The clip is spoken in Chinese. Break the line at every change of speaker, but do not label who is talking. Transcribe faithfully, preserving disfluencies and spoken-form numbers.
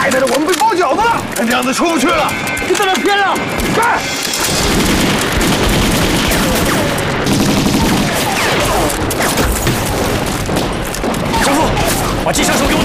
害得我们被包饺子了！看这样子出不去了，你在那偏了，干！
少副，把机枪手给我。